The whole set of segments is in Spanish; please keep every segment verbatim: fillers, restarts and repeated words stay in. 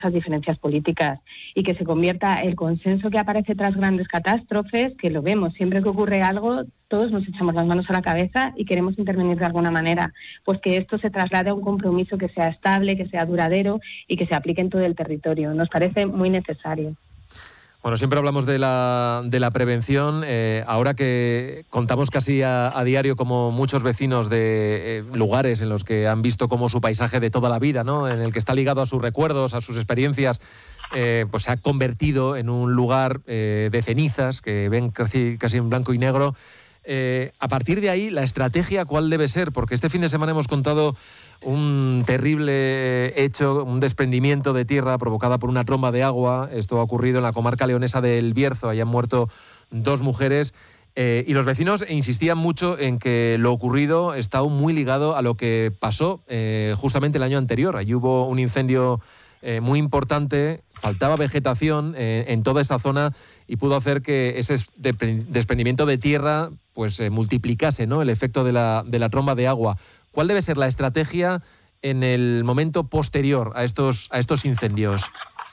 esas diferencias políticas y que se convierta el consenso que aparece tras grandes catástrofes, que lo vemos, siempre que ocurre algo, todos nos echamos las manos a la cabeza y queremos intervenir de alguna manera, pues que esto se traslade a un compromiso que sea estable, que sea duradero y que se aplique en todo el territorio. Nos parece muy necesario. Bueno, siempre hablamos de la, de la prevención. Eh, ahora que contamos casi a, a diario como muchos vecinos de eh, lugares en los que han visto como su paisaje de toda la vida, ¿no?, en el que está ligado a sus recuerdos, a sus experiencias, eh, pues se ha convertido en un lugar eh, de cenizas que ven casi, casi en blanco y negro. Eh, a partir de ahí, la estrategia, ¿cuál debe ser? Porque este fin de semana hemos contado un terrible hecho, un desprendimiento de tierra provocada por una tromba de agua. Esto ha ocurrido en la comarca leonesa del Bierzo. Allí han muerto dos mujeres. Eh, y los vecinos insistían mucho en que lo ocurrido está aún muy ligado a lo que pasó eh, justamente el año anterior. Allí hubo un incendio eh, muy importante, faltaba vegetación eh, en toda esa zona y pudo hacer que ese desprendimiento de tierra pues eh, multiplicase, ¿no?, el efecto de la, de la tromba de agua. ¿Cuál debe ser la estrategia en el momento posterior a estos, a estos incendios?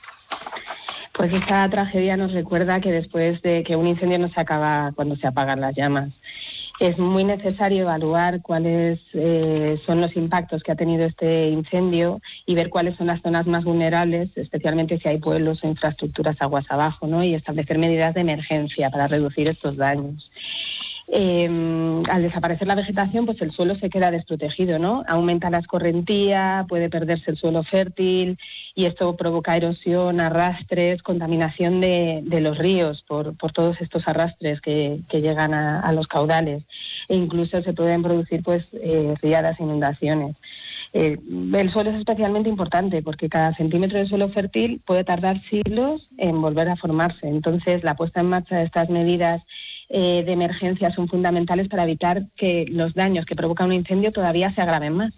Pues esta tragedia nos recuerda que después de que un incendio no se acaba cuando se apagan las llamas. Es muy necesario evaluar cuáles eh, son los impactos que ha tenido este incendio y ver cuáles son las zonas más vulnerables, especialmente si hay pueblos o infraestructuras aguas abajo, ¿no?, y establecer medidas de emergencia para reducir estos daños. Eh, al desaparecer la vegetación, pues el suelo se queda desprotegido, ¿no? Aumenta la escorrentía, puede perderse el suelo fértil y esto provoca erosión, arrastres, contaminación de, de los ríos por, por todos estos arrastres que, que llegan a, a los caudales e incluso se pueden producir pues eh, riadas e inundaciones. Eh, el suelo es especialmente importante porque cada centímetro de suelo fértil puede tardar siglos en volver a formarse. Entonces, la puesta en marcha de estas medidas Eh, de emergencia son fundamentales para evitar que los daños que provoca un incendio todavía se agraven más.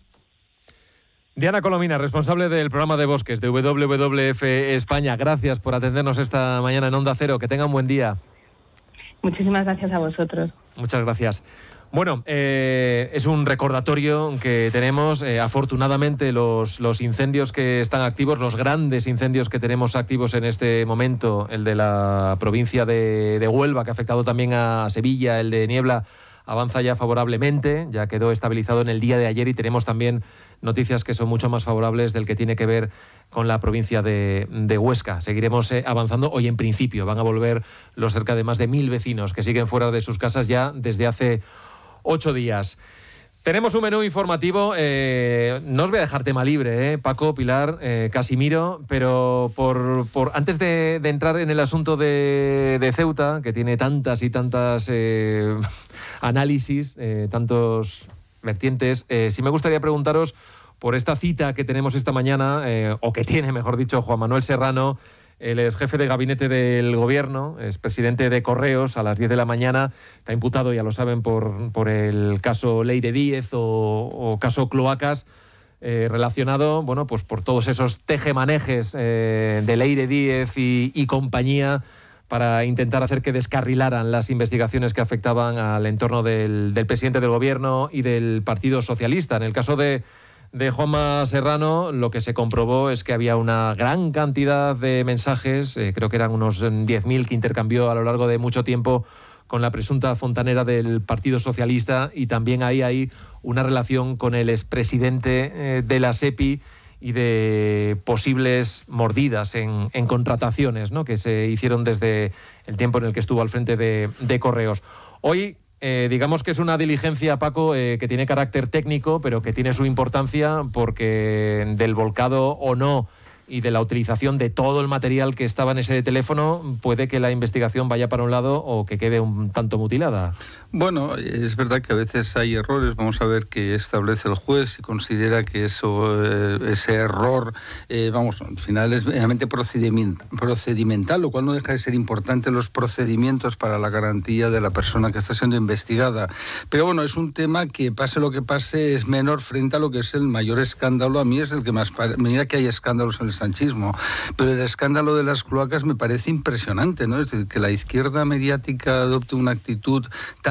Diana Colomina, responsable del programa de bosques de W W F España, gracias por atendernos esta mañana en Onda Cero. Que tenga un buen día. Muchísimas gracias a vosotros. Muchas gracias. Bueno, eh, es un recordatorio que tenemos. Eh, afortunadamente, los, los incendios que están activos, los grandes incendios que tenemos activos en este momento, el de la provincia de, de Huelva, que ha afectado también a Sevilla, el de Niebla, avanza ya favorablemente, ya quedó estabilizado en el día de ayer y tenemos también noticias que son mucho más favorables del que tiene que ver con la provincia de, de Huesca. Seguiremos eh, avanzando. Hoy, en principio, van a volver los cerca de más de mil vecinos que siguen fuera de sus casas ya desde hace ocho días. Tenemos un menú informativo. Eh, no os voy a dejar tema libre, eh, Paco, Pilar, eh, Casimiro, pero por, por antes de, de entrar en el asunto de, de Ceuta, que tiene tantas y tantas eh, análisis, eh, tantos vertientes, eh, sí me gustaría preguntaros por esta cita que tenemos esta mañana, eh, o que tiene, mejor dicho, Juan Manuel Serrano. Él es jefe de gabinete del Gobierno, es presidente de Correos, a las diez de la mañana. Está imputado, ya lo saben, por, por el caso Leire Díez o, o caso Cloacas, eh, relacionado, bueno, pues por todos esos tejemanejes eh, de Leire Díez y, y compañía para intentar hacer que descarrilaran las investigaciones que afectaban al entorno del, del presidente del Gobierno y del Partido Socialista. En el caso de de Juanma Serrano, lo que se comprobó es que había una gran cantidad de mensajes, eh, creo que eran unos diez mil, que intercambió a lo largo de mucho tiempo con la presunta fontanera del Partido Socialista, y también ahí hay una relación con el expresidente eh, de la SEPI y de posibles mordidas en, en contrataciones, ¿no?, que se hicieron desde el tiempo en el que estuvo al frente de, de Correos. Hoy Eh, digamos que es una diligencia, Paco, eh, que tiene carácter técnico, pero que tiene su importancia porque del volcado o no y de la utilización de todo el material que estaba en ese teléfono, puede que la investigación vaya para un lado o que quede un tanto mutilada. Bueno, es verdad que a veces hay errores. Vamos a ver qué establece el juez, si considera que eso, eh, ese error, eh, vamos, al final es meramente procedimental, lo cual no deja de ser importante los procedimientos para la garantía de la persona que está siendo investigada. Pero bueno, es un tema que, pase lo que pase, es menor frente a lo que es el mayor escándalo. A mí es el que más... Mira que hay escándalos en el sanchismo, pero el escándalo de las cloacas me parece impresionante, ¿no? Es decir, que la izquierda mediática adopte una actitud tan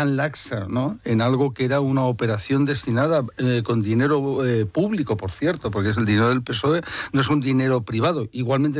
tan laxa, ¿no?, en algo que era una operación destinada eh, con dinero eh, público, por cierto, porque es el dinero del P S O E, no es un dinero privado. Igualmente